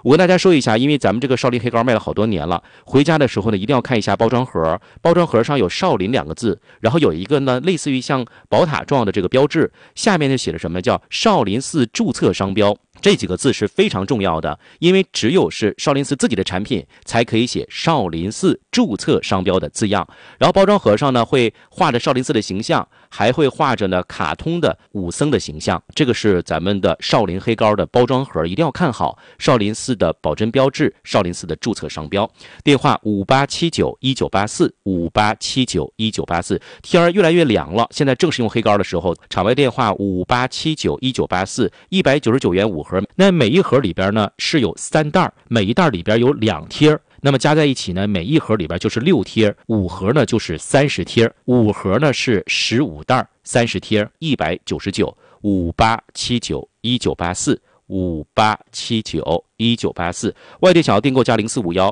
我跟大家说一下，因为咱们这个少林黑膏卖了好多年了，回家的时候呢，一定要看一下包装盒，包装盒上有少林2个字，然后有一个呢类似于像宝塔状的这个标志，下面就写了什么叫少林寺注册商标。这几个字是非常重要的，因为只有是少林寺自己的产品才可以写少林寺注册商标的字样。然后包装盒上呢会画着少林寺的形象，还会画着呢卡通的武僧的形象。这个是咱们的少林黑膏的包装盒，一定要看好少林寺的保真标志，少林寺的注册商标。电话58791984，58791984。天儿越来越凉了，现在正是用黑膏的时候。场外电话58791984，199元5盒。那每一盒里边呢是有3袋，每一袋里边有2贴，那么加在一起呢，每一盒里边就是6贴，5盒呢就是30贴，5盒呢是15袋，30贴，199，58791984，58791984。外地想要订购加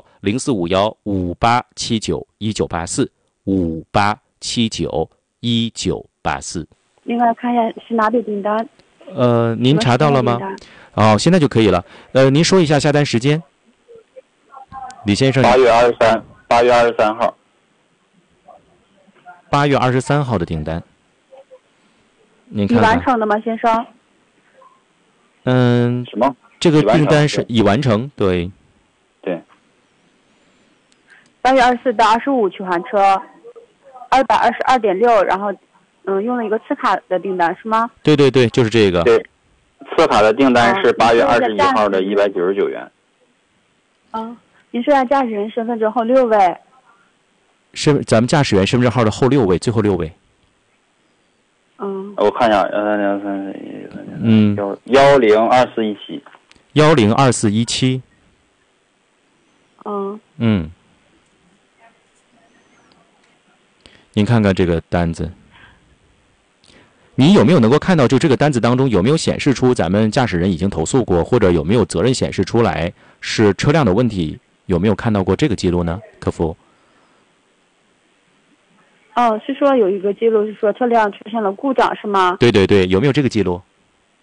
0451045158791984，58791984。 另外看一下是哪笔订单？ 您查到了吗？现在就可以了。您说一下下单时间。李先生，8月23号。8月23号的订单。您看看。 已完成的吗，先生？ 什么？ 这个订单是已完成，对。 对。 8月24到25取还车，222.6，然后用了一个次卡的订单是吗？ 对对对，就是这个。 对，次卡的订单是8月21号的199元。 您说一下驾驶人身份证后6位。 咱们驾驶员身份证号的后6位，最后6位。 我看一下，102417。 102417。您看看这个单子。你有没有能够看到，就这个单子当中有没有显示出咱们驾驶人已经投诉过，或者有没有责任显示出来是车辆的问题？有没有看到过这个记录呢？客服。 是说有一个记录是说车辆出现了故障是吗？ 对对对，有没有这个记录？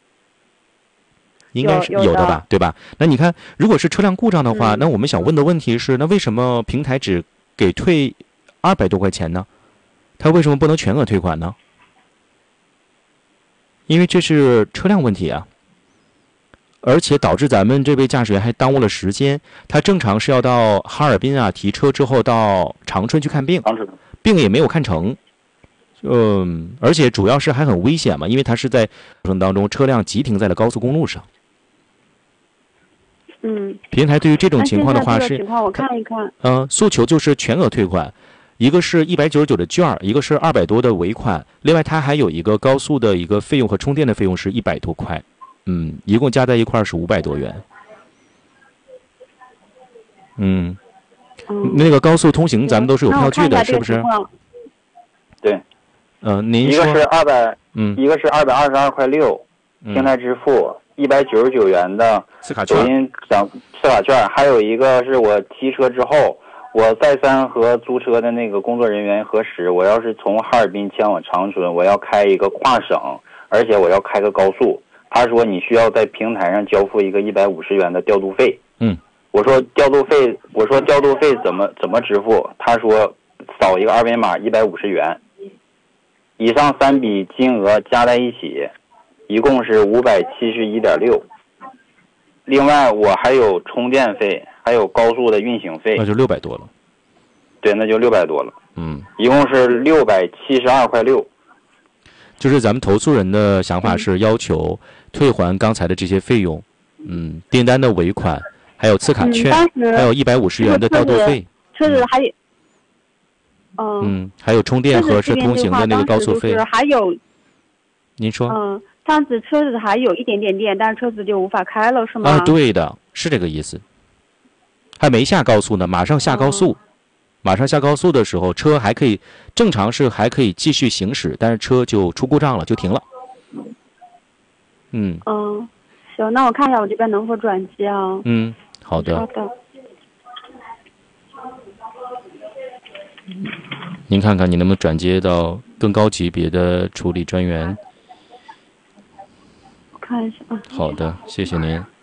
应该是有的吧，对吧？那你看，如果是车辆故障的话，那我们想问的问题是，那为什么平台只给退200多块钱呢？他为什么不能全额退款呢？因为这是车辆问题啊，而且导致咱们这位驾驶员还耽误了时间。他正常是要到哈尔滨啊提车之后到长春去看病，病也没有看成。而且主要是还很危险嘛，因为他是在过程当中车辆急停在了高速公路上。平台对于这种情况的话是， 我看一看。 诉求就是全额退款。一个是199的券，一个是200多的尾款，另外它还有一个高速的一个费用和充电的费用是100多块，一共加在一块是500多元。那个高速通行咱们都是有票据的，是不是？ 对。 您说。 一个是222块6，平台支付199元的次卡券， 次卡券，还有一个是我提车之后。我再三和租车的那个工作人员核实，我要是从哈尔滨前往长春，我要开一个跨省，而且我要开个高速。他说你需要在平台上交付一个150元的调度费。我说调度费怎么支付？他说扫一个2维码150元。以上3笔金额加在一起，一共是571.6。另外我还有充电费，还有高速的运行费， 那就600多了。 对，那就600多了。一共是672块6。 就是咱们投诉人的想法是要求退还刚才的这些费用，订单的尾款，还有次卡券，还有150元的调度费。 车子还有， 还有充电和是通行的那个高速费。 还有， 您说。 这样子车子还有一点点电，但是车子就无法开了，是吗？ 对的，是这个意思。还没下高速呢，马上下高速。马上下高速的时候，车还可以正常是还可以继续行驶，但是车就出故障了，就停了。 行，那我看一下我这边能否转接啊？ 好的。 好的。 您看看你能不能转接到更高级别的处理专员？ 看一下啊。 好的，谢谢您。